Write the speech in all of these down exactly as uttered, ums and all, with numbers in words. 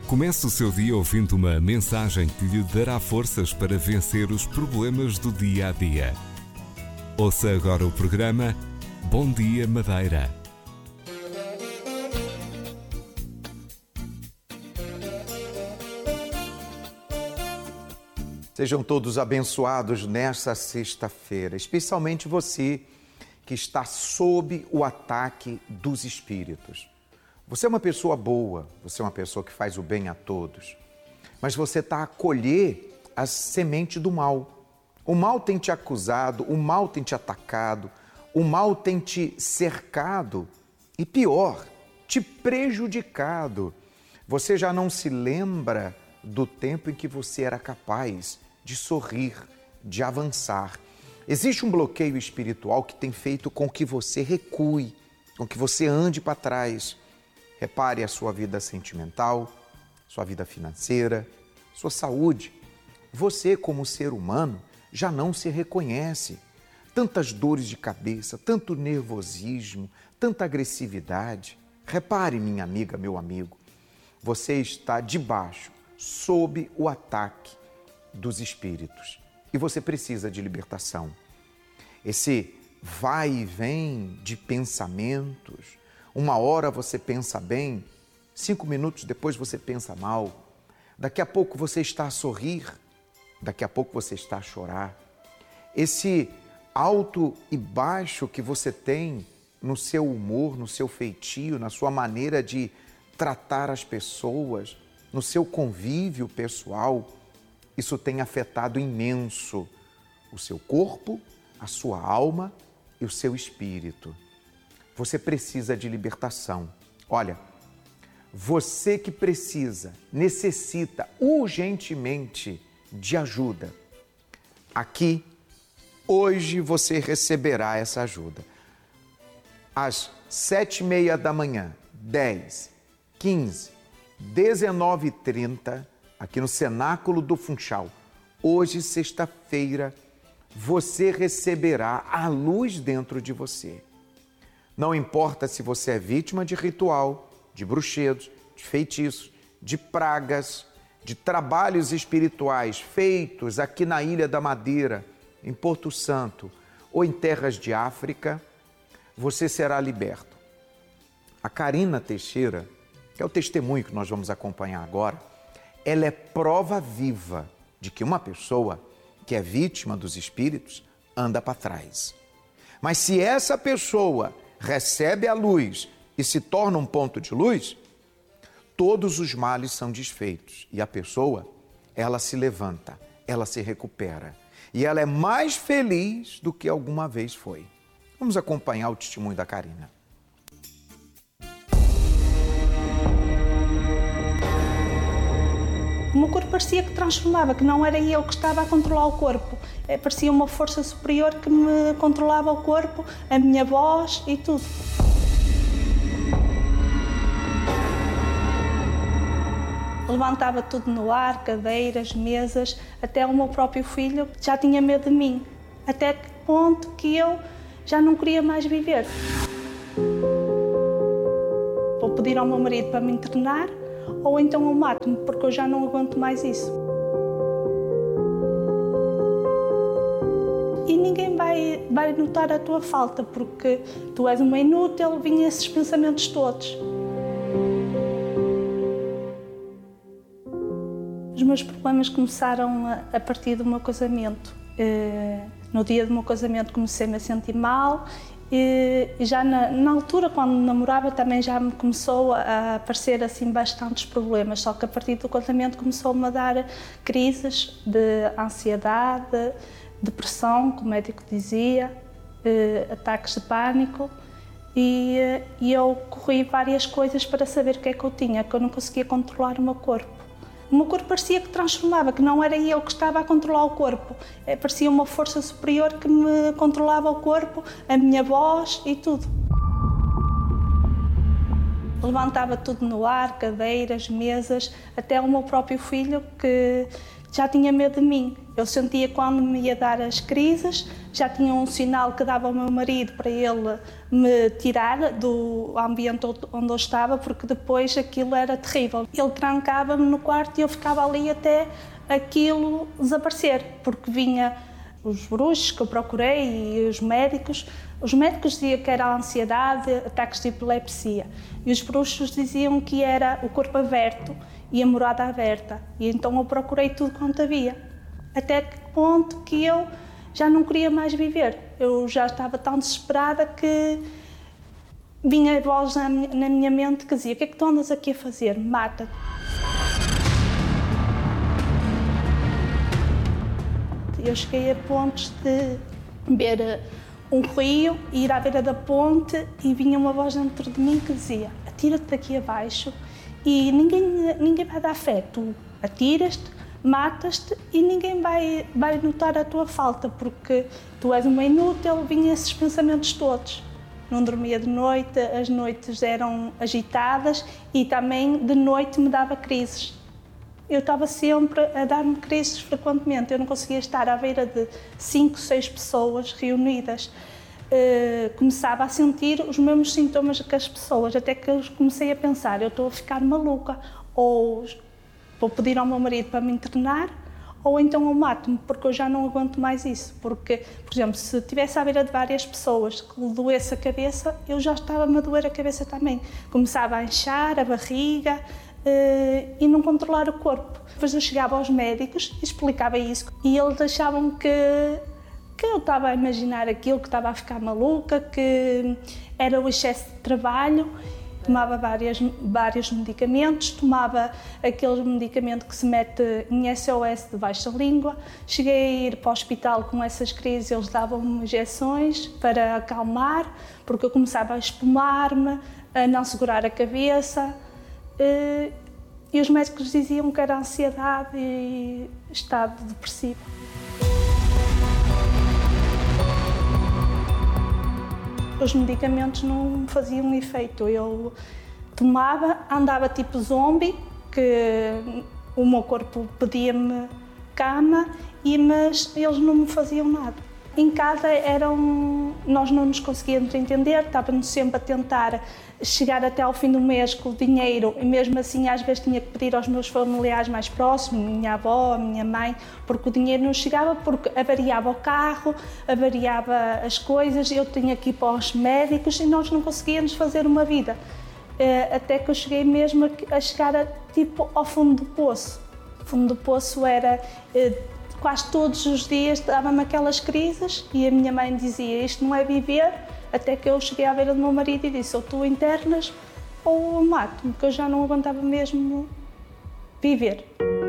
Comece o seu dia ouvindo uma mensagem que lhe dará forças para vencer os problemas do dia a dia. Ouça agora o programa Bom Dia Madeira. Sejam todos abençoados nesta sexta-feira, especialmente você que está sob o ataque dos espíritos. Você é uma pessoa boa, você é uma pessoa que faz o bem a todos, mas você está a colher a semente do mal. O mal tem te acusado, o mal tem te atacado, o mal tem te cercado e, pior, te prejudicado. Você já não se lembra do tempo em que você era capaz de sorrir, de avançar. Existe um bloqueio espiritual que tem feito com que você recue, com que você ande para trás. Repare a sua vida sentimental, sua vida financeira, sua saúde. Você, como ser humano, já não se reconhece. Tantas dores de cabeça, tanto nervosismo, tanta agressividade. Repare, minha amiga, meu amigo, você está debaixo, sob o ataque dos espíritos. E você precisa de libertação. Esse vai e vem de pensamentos. Uma hora você pensa bem, cinco minutos depois você pensa mal. Daqui a pouco você está a sorrir, daqui a pouco você está a chorar. Esse alto e baixo que você tem no seu humor, no seu feitio, na sua maneira de tratar as pessoas, no seu convívio pessoal, isso tem afetado imenso o seu corpo, a sua alma e o seu espírito. Você precisa de libertação. Olha, você que precisa, necessita urgentemente de ajuda. Aqui, hoje você receberá essa ajuda. Às sete e meia da manhã, dez, quinze, dezenove e trinta, aqui no Cenáculo do Funchal. Hoje, sexta-feira, você receberá a luz dentro de você. Não importa se você é vítima de ritual, de bruxedos, de feitiços, de pragas, de trabalhos espirituais feitos aqui na Ilha da Madeira, em Porto Santo ou em terras de África, você será liberto. A Karina Teixeira, que é o testemunho que nós vamos acompanhar agora, ela é prova viva de que uma pessoa que é vítima dos espíritos anda para trás. Mas se essa pessoa recebe a luz e se torna um ponto de luz, todos os males são desfeitos e a pessoa, ela se levanta, ela se recupera e ela é mais feliz do que alguma vez foi. Vamos acompanhar o testemunho da Karina. O meu corpo parecia que transformava, que não era eu que estava a controlar o corpo. Parecia uma força superior que me controlava o corpo, a minha voz e tudo. Levantava tudo no ar, cadeiras, mesas, até o meu próprio filho já tinha medo de mim. Até que ponto que eu já não queria mais viver. Vou pedir ao meu marido para me internar, ou então eu mato-me, porque eu já não aguento mais isso. E ninguém vai, vai notar a tua falta, porque tu és uma inútil, vinham esses pensamentos todos. Os meus problemas começaram a, a partir do meu casamento. No dia do meu casamento comecei-me a sentir mal. E já na, na altura, quando namorava, também já me começou a aparecer assim bastantes problemas, só que a partir do casamento começou-me a dar crises de ansiedade, depressão, como o médico dizia, eh, ataques de pânico, e, e eu corri várias coisas para saber o que é que eu tinha, que eu não conseguia controlar o meu corpo. O meu corpo parecia que transformava, que não era eu que estava a controlar o corpo. Parecia uma força superior que me controlava o corpo, a minha voz e tudo. Levantava tudo no ar, cadeiras, mesas, até o meu próprio filho, que já tinha medo de mim. Eu sentia quando me ia dar as crises, já tinha um sinal que dava ao meu marido para ele me tirar do ambiente onde eu estava, porque depois aquilo era terrível. Ele trancava-me no quarto e eu ficava ali até aquilo desaparecer, porque vinha os bruxos que eu procurei e os médicos. Os médicos diziam que era a ansiedade, ataques de epilepsia, e os bruxos diziam que era o corpo aberto e a morada aberta. E então eu procurei tudo quanto havia, até que ponto que eu já não queria mais viver. Eu já estava tão desesperada que vinha a voz na minha, na minha mente que dizia: o que é que tu andas aqui a fazer? Mata-te. Eu cheguei a pontos de ver um rio e ir à beira da ponte e vinha uma voz dentro de mim que dizia: atira-te daqui abaixo e ninguém, ninguém vai dar fé. Tu atiras-te, matas-te e ninguém vai, vai notar a tua falta, porque tu és uma inútil. Vinham esses pensamentos todos. Não dormia de noite, as noites eram agitadas e também de noite me dava crises. Eu estava sempre a dar-me crises frequentemente. Eu não conseguia estar à beira de cinco, seis pessoas reunidas. Uh, começava a sentir os mesmos sintomas que as pessoas, até que eu comecei a pensar: eu estou a ficar maluca, ou vou pedir ao meu marido para me internar, ou então eu mato-me, porque eu já não aguento mais isso. Porque, por exemplo, se estivesse à beira de várias pessoas que lhe doesse a cabeça, eu já estava-me a doer a cabeça também. Começava a inchar a barriga, Uh, e não controlar o corpo. Depois eu chegava aos médicos e explicava isso e eles achavam que, que eu estava a imaginar aquilo, que estava a ficar maluca, que era o excesso de trabalho. Tomava várias, vários medicamentos, tomava aquele medicamento que se mete em S O S debaixo da língua. Cheguei a ir para o hospital com essas crises, eles davam-me injeções para acalmar, porque eu começava a espumar-me, a não segurar a cabeça. Uh, e os médicos diziam que era ansiedade e estado depressivo. Os medicamentos não me faziam efeito. Eu tomava, andava tipo zombie, que o meu corpo pedia-me cama, e, mas eles não me faziam nada. Em casa eram, nós não nos conseguíamos entender, estávamos sempre a tentar chegar até ao fim do mês com o dinheiro, e mesmo assim às vezes tinha que pedir aos meus familiares mais próximos, minha avó, a minha mãe, porque o dinheiro não chegava, porque avariava o carro, avariava as coisas, eu tinha que ir para os médicos e nós não conseguíamos fazer uma vida. Até que eu cheguei mesmo a chegar a, tipo, ao fundo do poço. O fundo do poço era... Quase todos os dias dava-me aquelas crises e a minha mãe dizia: isto não é viver, até que eu cheguei à beira do meu marido e disse: ou tu internas ou eu mato-me, porque eu já não aguentava mesmo viver.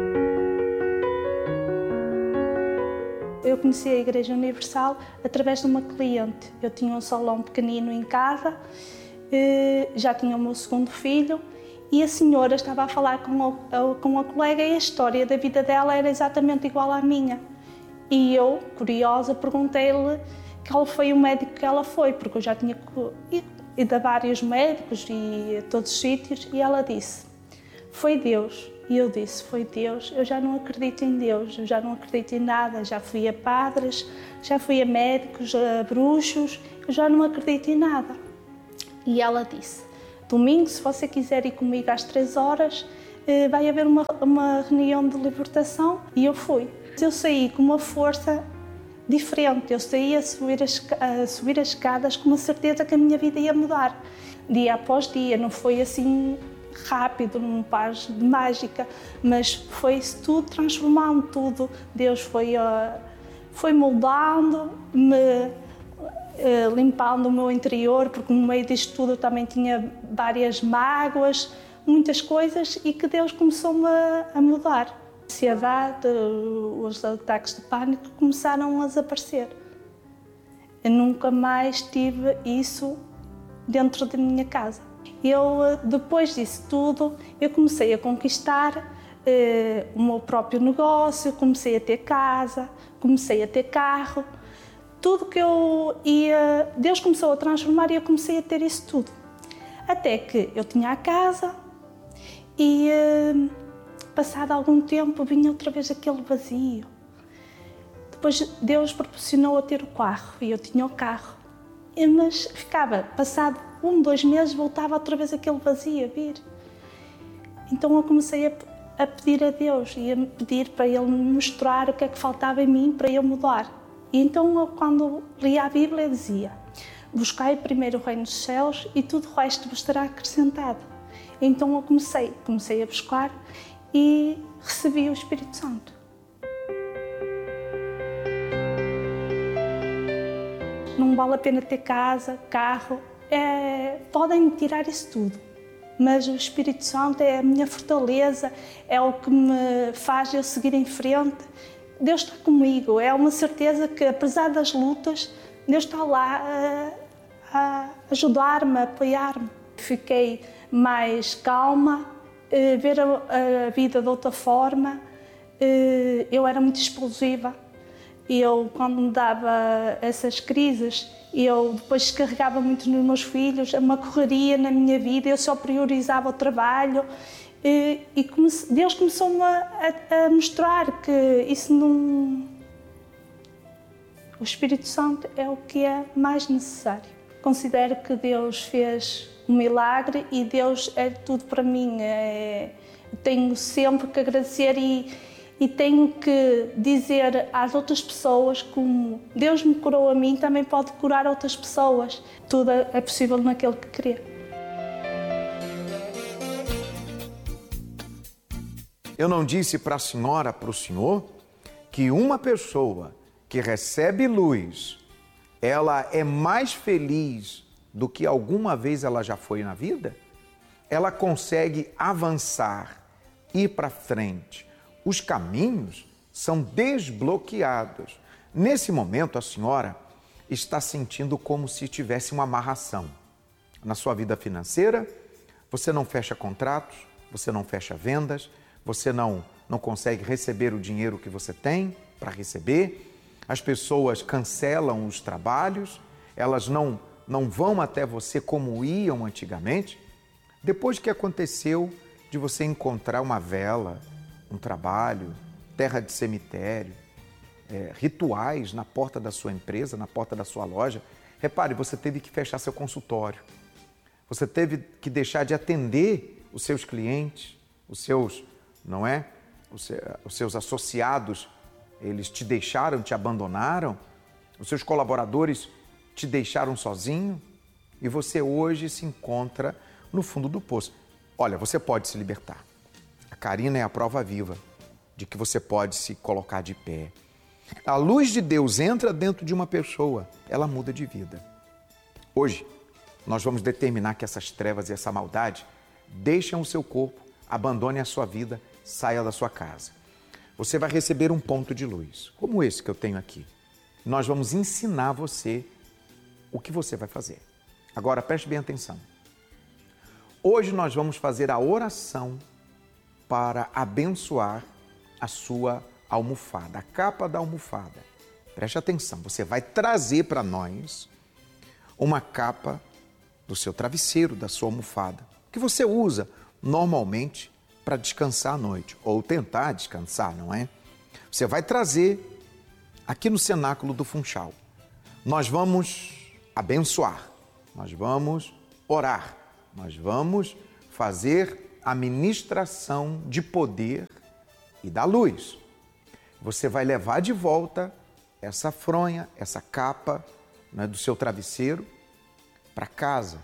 Eu conheci a Igreja Universal através de uma cliente. Eu tinha um salão pequenino em casa, já tinha o meu segundo filho, e a senhora estava a falar com a, com a colega e a história da vida dela era exatamente igual à minha. E eu, curiosa, perguntei-lhe qual foi o médico que ela foi, porque eu já tinha ido a vários médicos e a todos os sítios, e ela disse: foi Deus. E eu disse: foi Deus? Eu já não acredito em Deus, eu já não acredito em nada, já fui a padres, já fui a médicos, a bruxos, eu já não acredito em nada. E ela disse: domingo, se você quiser ir comigo às três horas, vai haver uma, uma reunião de libertação. E eu fui. Eu saí com uma força diferente, eu saí a subir as, a subir as escadas com uma certeza que a minha vida ia mudar. Dia após dia, não foi assim rápido, num paz de mágica, mas foi-se tudo transformando, tudo. Deus foi, uh, foi moldando-me, Uh, limpando o meu interior, porque no meio disto tudo eu também tinha várias mágoas, muitas coisas, e que Deus começou-me a, a mudar. A ansiedade, os ataques de pânico começaram a desaparecer. Eu nunca mais tive isso dentro da minha casa. Eu, depois disso tudo, eu comecei a conquistar uh, o meu próprio negócio, comecei a ter casa, comecei a ter carro. Tudo que eu ia, Deus começou a transformar e eu comecei a ter isso tudo. Até que eu tinha a casa e uh, passado algum tempo, vinha outra vez aquele vazio. Depois Deus proporcionou a ter o carro, e eu tinha o carro. Mas ficava, passado um, dois meses, voltava outra vez aquele vazio a vir. Então eu comecei a, a pedir a Deus e a pedir para Ele me mostrar o que é que faltava em mim para eu mudar. E então eu, quando lia a Bíblia, dizia: buscai primeiro o reino dos céus e tudo o resto vos será acrescentado. Então eu comecei, comecei a buscar e recebi o Espírito Santo. Não vale a pena ter casa, carro, é, podem tirar isso tudo, mas o Espírito Santo é a minha fortaleza, é o que me faz eu seguir em frente. Deus está comigo, é uma certeza que, apesar das lutas, Deus está lá a, a ajudar-me, a apoiar-me. Fiquei mais calma, ver a, a vida de outra forma. Eu era muito explosiva. Eu, quando me dava essas crises, eu depois descarregava muito nos meus filhos, uma correria na minha vida, eu só priorizava o trabalho. E, e comece, Deus começou-me a, a mostrar que isso não... O Espírito Santo é o que é mais necessário. Considero que Deus fez um milagre e Deus é tudo para mim. É, tenho sempre que agradecer e, e tenho que dizer às outras pessoas como Deus me curou a mim, também pode curar outras pessoas. Tudo é possível naquele que crê. Eu não disse para a senhora, para o senhor, que uma pessoa que recebe luz, ela é mais feliz do que alguma vez ela já foi na vida? Ela consegue avançar, ir para frente. Os caminhos são desbloqueados. Nesse momento, a senhora está sentindo como se tivesse uma amarração. Na sua vida financeira, você não fecha contratos, você não fecha vendas, você não, não consegue receber o dinheiro que você tem para receber, as pessoas cancelam os trabalhos, elas não, não vão até você como iam antigamente. Depois que aconteceu de você encontrar uma vela, um trabalho, terra de cemitério, é, rituais na porta da sua empresa, na porta da sua loja, repare, você teve que fechar seu consultório, você teve que deixar de atender os seus clientes, os seus... não é? Os seus associados, eles te deixaram, te abandonaram, os seus colaboradores te deixaram sozinho e você hoje se encontra no fundo do poço. Olha, você pode se libertar. A Karina é a prova viva de que você pode se colocar de pé. A luz de Deus entra dentro de uma pessoa, ela muda de vida. Hoje, nós vamos determinar que essas trevas e essa maldade deixem o seu corpo, abandone a sua vida, saia da sua casa. Você vai receber um ponto de luz, como esse que eu tenho aqui. Nós vamos ensinar você o que você vai fazer. Agora, preste bem atenção. Hoje nós vamos fazer a oração para abençoar a sua almofada, a capa da almofada. Preste atenção, você vai trazer para nós uma capa do seu travesseiro, da sua almofada, que você usa normalmente para descansar à noite, ou tentar descansar, não é? Você vai trazer aqui no cenáculo do Funchal. Nós vamos abençoar, nós vamos orar, nós vamos fazer a ministração de poder e da luz. Você vai levar de volta essa fronha, essa capa, né, do seu travesseiro para casa.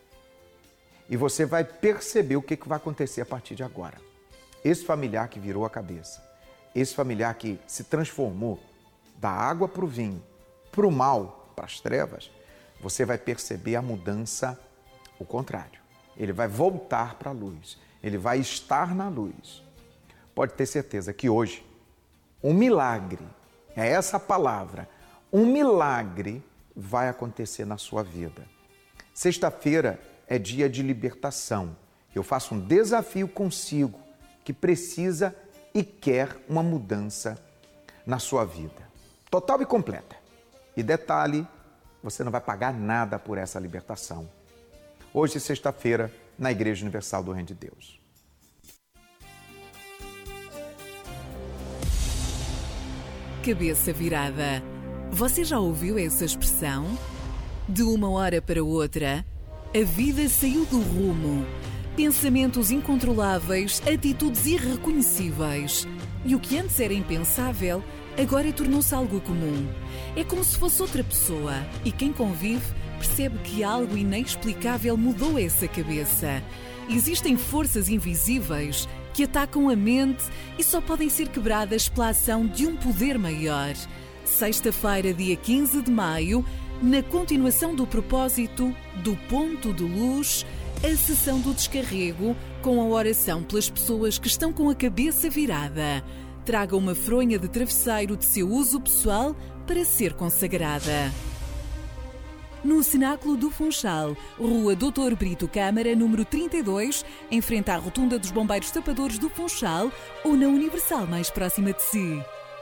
E você vai perceber o que vai acontecer a partir de agora. Esse familiar que virou a cabeça, esse familiar que se transformou da água para o vinho, para o mal, para as trevas, você vai perceber a mudança, o contrário. Ele vai voltar para a luz, ele vai estar na luz. Pode ter certeza que hoje, um milagre, é essa a palavra, um milagre vai acontecer na sua vida. Sexta-feira é dia de libertação. Eu faço um desafio consigo que precisa e quer uma mudança na sua vida. Total e completa. E detalhe, você não vai pagar nada por essa libertação. Hoje, sexta-feira, na Igreja Universal do Reino de Deus. cabeça virada. Você já ouviu essa expressão? De uma hora para outra, a vida saiu do rumo. Pensamentos incontroláveis, atitudes irreconhecíveis. E o que antes era impensável, agora tornou-se algo comum. É como se fosse outra pessoa. E quem convive percebe que algo inexplicável mudou essa cabeça. Existem forças invisíveis que atacam a mente e só podem ser quebradas pela ação de um poder maior. Sexta-feira, dia quinze de maio, na continuação do propósito do Ponto de Luz, a sessão do descarrego com a oração pelas pessoas que estão com a cabeça virada. Traga uma fronha de travesseiro de seu uso pessoal para ser consagrada. No Cenáculo do Funchal, Rua doutor Brito Câmara, número trinta e dois, em frente à Rotunda dos Bombeiros Tapadores do Funchal, ou na Universal mais próxima de si.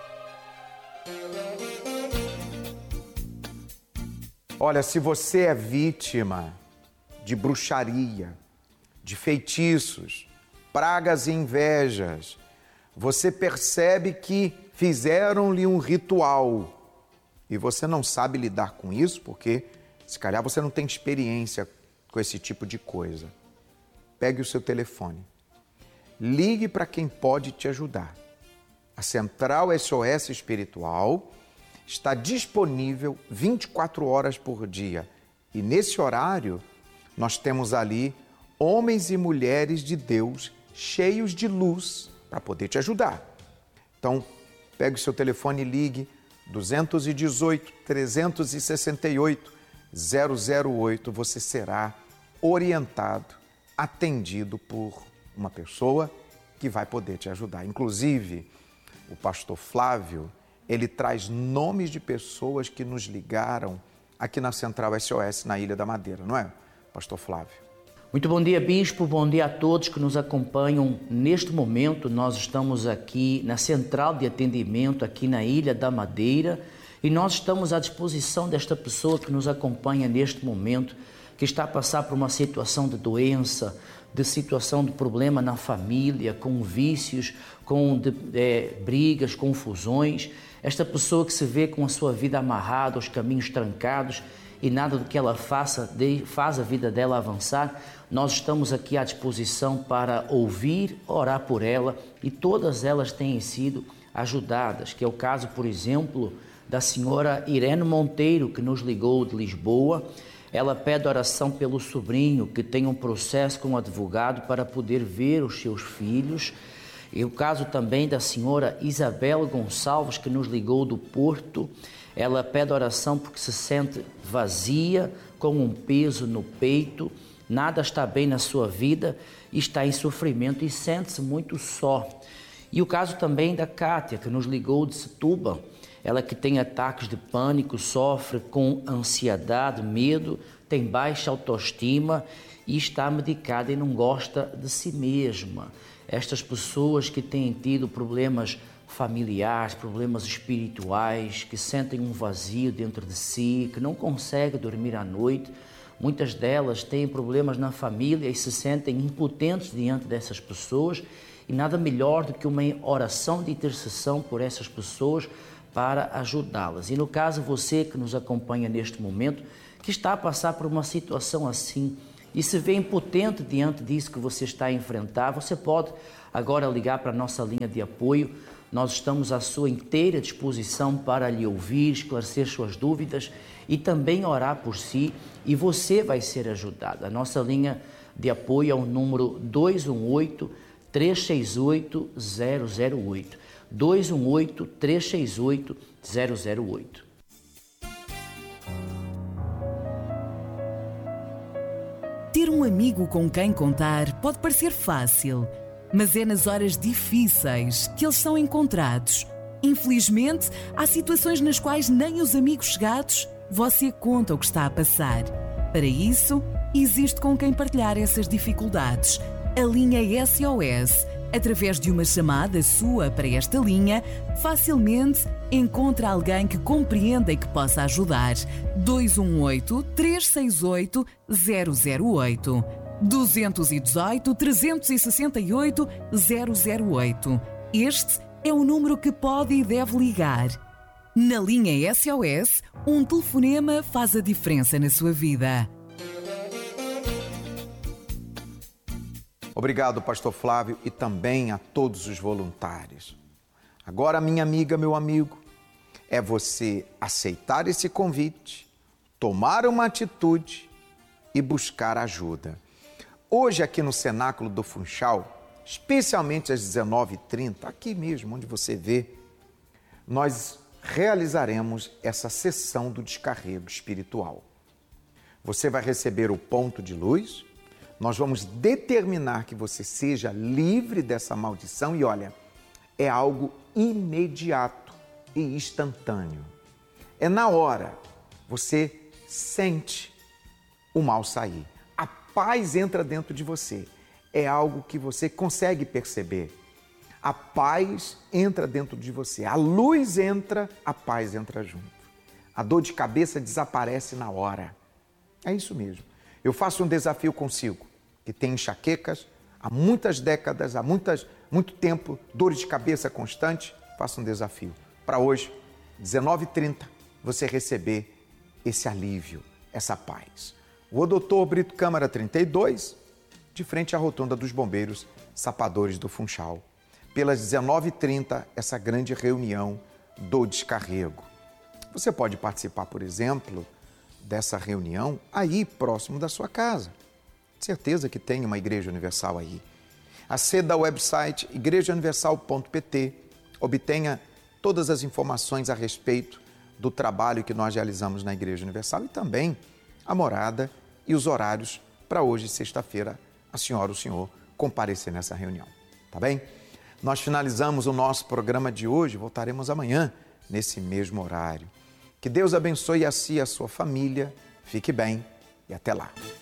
Olha, se você é vítima de bruxaria, de feitiços, pragas e invejas, você percebe que fizeram-lhe um ritual e você não sabe lidar com isso porque, se calhar, você não tem experiência com esse tipo de coisa. Pegue o seu telefone, ligue para quem pode te ajudar. A Central S O S Espiritual está disponível vinte e quatro horas por dia e, nesse horário, nós temos ali homens e mulheres de Deus cheios de luz para poder te ajudar. Então, pegue o seu telefone e ligue dois um oito, três seis oito, zero zero oito. Você será orientado, atendido por uma pessoa que vai poder te ajudar. Inclusive, o pastor Flávio, ele traz nomes de pessoas que nos ligaram aqui na Central S O S, na Ilha da Madeira, não é, pastor Flávio? Muito bom dia, bispo. Bom dia a todos que nos acompanham. Neste momento, nós estamos aqui na Central de Atendimento, aqui na Ilha da Madeira, e nós estamos à disposição desta pessoa que nos acompanha neste momento, que está a passar por uma situação de doença, de situação de problema na família, com vícios, com de, é, brigas, confusões. Esta pessoa que se vê com a sua vida amarrada, os caminhos trancados, e nada do que ela faça de, faz a vida dela avançar, nós estamos aqui à disposição para ouvir, orar por ela, e todas elas têm sido ajudadas, que é o caso, por exemplo, da senhora Irene Monteiro, que nos ligou de Lisboa. Ela pede oração pelo sobrinho, que tem um processo com o advogado para poder ver os seus filhos. E o caso também da senhora Isabel Gonçalves, que nos ligou do Porto. Ela pede oração porque se sente vazia, com um peso no peito, nada está bem na sua vida, está em sofrimento e sente-se muito só. E o caso também da Cátia, que nos ligou de Setúbal. Ela que tem ataques de pânico, sofre com ansiedade, medo, tem baixa autoestima e está medicada e não gosta de si mesma. Estas pessoas que têm tido problemas familiares, problemas espirituais, que sentem um vazio dentro de si, que não conseguem dormir à noite, muitas delas têm problemas na família e se sentem impotentes diante dessas pessoas, e nada melhor do que uma oração de intercessão por essas pessoas para ajudá-las. E no caso, você que nos acompanha neste momento, que está a passar por uma situação assim e se vê impotente diante disso que você está a enfrentar, você pode agora ligar para a nossa linha de apoio. Nós estamos à sua inteira disposição para lhe ouvir, esclarecer suas dúvidas e também orar por si, e você vai ser ajudado. A nossa linha de apoio é o número dois um oito, três seis oito, zero zero oito. dois um oito, três seis oito, zero zero oito. Ter um amigo com quem contar pode parecer fácil, mas é nas horas difíceis que eles são encontrados. Infelizmente, há situações nas quais nem os amigos chegados você conta o que está a passar. Para isso, existe com quem partilhar essas dificuldades. A linha S O S, através de uma chamada sua para esta linha, facilmente encontra alguém que compreenda e que possa ajudar. dois um oito, três seis oito, zero zero oito. dois um oito, três seis oito, zero zero oito. Este é o número que pode e deve ligar. Na linha S O S, um telefonema faz a diferença na sua vida. Obrigado, pastor Flávio, e também a todos os voluntários. Agora, minha amiga, meu amigo, é você aceitar esse convite, tomar uma atitude e buscar ajuda. Hoje, aqui no Cenáculo do Funchal, especialmente às dezenove e trinta, aqui mesmo onde você vê, nós realizaremos essa sessão do descarrego espiritual. Você vai receber o ponto de luz, nós vamos determinar que você seja livre dessa maldição e olha, é algo imediato e instantâneo. É na hora, você sente o mal sair. A paz entra dentro de você. É algo que você consegue perceber. A paz entra dentro de você. A luz entra, a paz entra junto. A dor de cabeça desaparece na hora. É isso mesmo. Eu faço um desafio consigo, que tem enxaquecas há muitas décadas, há muitas, muito tempo, dores de cabeça constante. Faço um desafio. Para hoje, dezenove e trinta, você receber esse alívio, essa paz. O doutor Brito Câmara trinta e dois, de frente à rotunda dos bombeiros sapadores do Funchal. Pelas dezenove e trinta, essa grande reunião do descarrego. Você pode participar, por exemplo, dessa reunião aí próximo da sua casa. Certeza que tem uma Igreja Universal aí. Aceda ao website igreja universal ponto p t, obtenha todas as informações a respeito do trabalho que nós realizamos na Igreja Universal e também a morada e os horários para hoje, sexta-feira, a senhora ou o senhor comparecer nessa reunião, tá bem? Nós finalizamos o nosso programa de hoje, voltaremos amanhã nesse mesmo horário. Que Deus abençoe a si e a sua família, fique bem e até lá.